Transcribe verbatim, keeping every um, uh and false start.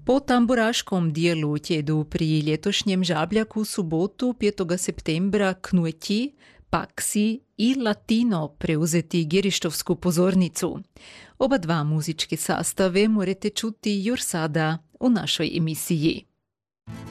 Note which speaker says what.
Speaker 1: Po tamburaškom dijelu tjedu pri ljetošnjem žabljaku u subotu petog septembra Knueti, Paksi i Latino preuzeti Girištovsku pozornicu. Oba dva muzičke sastave morate čuti još sada u našoj emisiji.